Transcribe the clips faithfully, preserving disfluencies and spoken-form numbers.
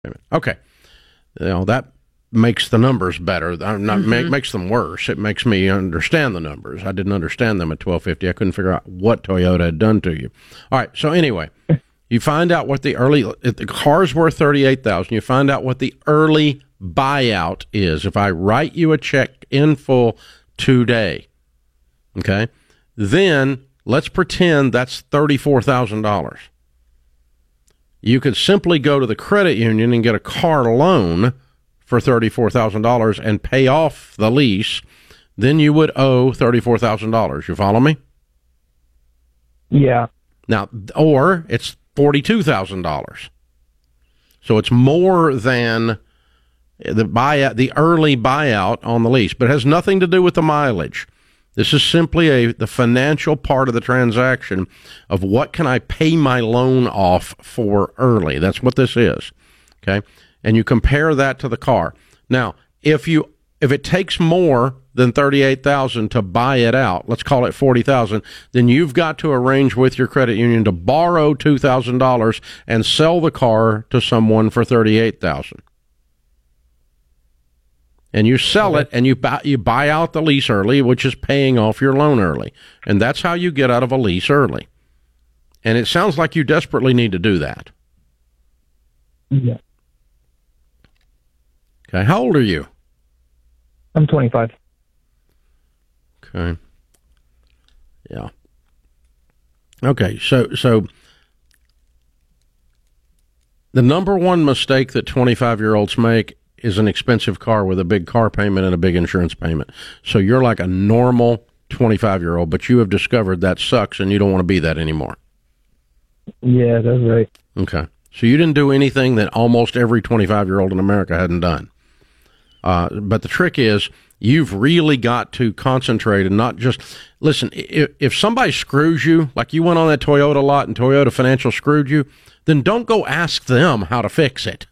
Okay. You know, that makes the numbers better. Not mm-hmm. make, makes them worse. It makes me understand the numbers. I didn't understand them at twelve fifty. I couldn't figure out what Toyota had done to you. All right. So anyway, you find out what the early, if the car's worth thirty-eight thousand dollars, you find out what the early buyout is. If I write you a check in full today, okay, then let's pretend that's thirty-four thousand dollars. You could simply go to the credit union and get a car loan for thirty-four thousand dollars and pay off the lease. Then you would owe thirty-four thousand dollars. You follow me? Yeah. Now, or it's forty-two thousand dollars. So it's more than the buyout, the early buyout on the lease, but it has nothing to do with the mileage. This is simply a the financial part of the transaction of what can I pay my loan off for early. That's what this is. Okay? And you compare that to the car. Now, if you if it takes more than thirty-eight thousand dollars to buy it out, let's call it forty thousand dollars, then you've got to arrange with your credit union to borrow two thousand dollars and sell the car to someone for thirty-eight thousand dollars. And you sell it, and you buy, you buy out the lease early, which is paying off your loan early. And that's how you get out of a lease early. And it sounds like you desperately need to do that. Yeah. Okay, how old are you? I'm twenty-five. Okay. Yeah. Okay, so so the number one mistake that twenty-five-year-olds make is an expensive car with a big car payment and a big insurance payment. So you're like a normal twenty-five-year-old, but you have discovered that sucks and you don't want to be that anymore. Yeah, that's right. Okay. So you didn't do anything that almost every twenty-five-year-old in America hadn't done. Uh, but the trick is you've really got to concentrate and not just, listen, if, if somebody screws you, like you went on that Toyota lot and Toyota Financial screwed you, then don't go ask them how to fix it.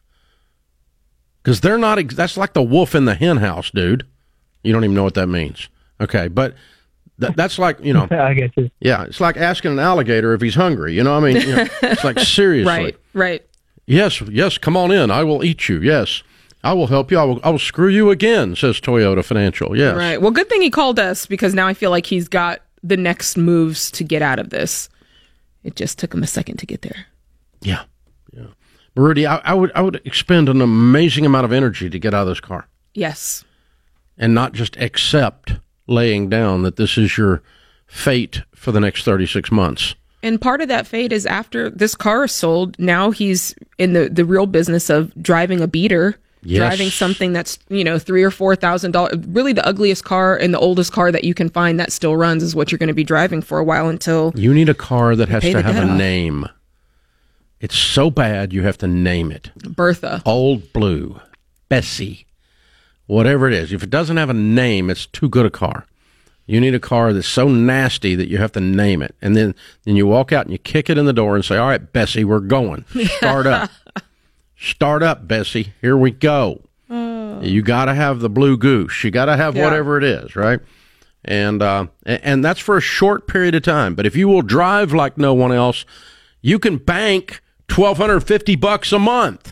Because they're not, that's like the wolf in the hen house, dude. You don't even know what that means. Okay, but th- that's like, you know. I get you. Yeah, it's like asking an alligator if he's hungry. You know what I mean? You know, it's like, seriously. Right, right. Yes, yes, come on in. I will eat you. Yes. I will help you. I will, I will screw you again, says Toyota Financial. Yes. Right. Well, good thing he called us, because now I feel like he's got the next moves to get out of this. It just took him a second to get there. Yeah. Yeah. Rudy, I, I would I would expend an amazing amount of energy to get out of this car. Yes. And not just accept laying down that this is your fate for the next thirty-six months. And part of that fate is after this car is sold, now he's in the, the real business of driving a beater. Yes. Driving something that's, you know, three or four thousand dollars. Really, the ugliest car and the oldest car that you can find that still runs is what you're going to be driving for a while until you need a car that has to have a off. name. It's so bad you have to name it. Bertha, Old Blue, Bessie, whatever it is. If it doesn't have a name, it's too good a car. You need a car that's so nasty that you have to name it, and then then you walk out and you kick it in the door and say, "All right, Bessie, we're going. Start up." Start up, Bessie. Here we go. Oh. You got to have the blue goose. You got to have yeah. whatever it is, right? And uh, and that's for a short period of time. But if you will drive like no one else, you can bank twelve fifty bucks a month.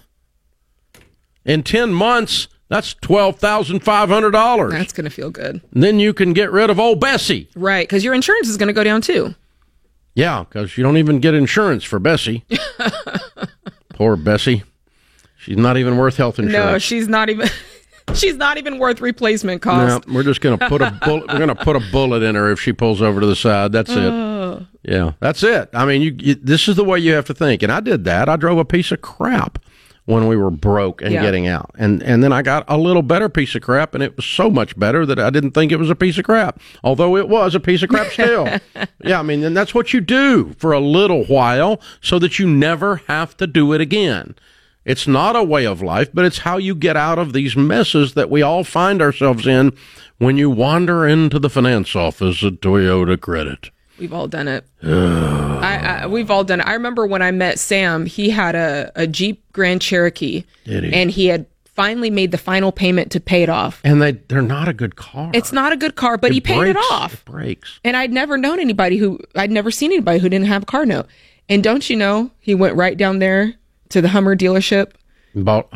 In ten months, that's twelve thousand five hundred dollars. That's going to feel good. And then you can get rid of old Bessie. Right, because your insurance is going to go down too. Yeah, because you don't even get insurance for Bessie. Poor Bessie. She's not even worth health insurance. No, she's not even. She's not even worth replacement cost. No, we're just gonna put a bullet. We're gonna put a bullet in her if she pulls over to the side. That's it. Oh. Yeah, that's it. I mean, you, you. This is the way you have to think. And I did that. I drove a piece of crap when we were broke and yeah. getting out, and and then I got a little better piece of crap, and it was so much better that I didn't think it was a piece of crap, although it was a piece of crap still. Yeah, I mean, and that's what you do for a little while, so that you never have to do it again. It's not a way of life, but it's how you get out of these messes that we all find ourselves in when you wander into the finance office at Toyota Credit. We've all done it. I, I, we've all done it. I remember when I met Sam, he had a, a Jeep Grand Cherokee. Did he? And he had finally made the final payment to pay it off. And they, they're not a good car. It's not a good car, but it he paid breaks, it off. It breaks. And I'd never known anybody who, I'd never seen anybody who didn't have a car note. And don't you know, he went right down there to the Hummer dealership Bought